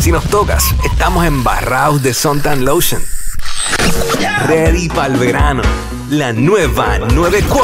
Si nos tocas, estamos embarrados de Suntan Lotion. Ready para el verano. La nueva 94.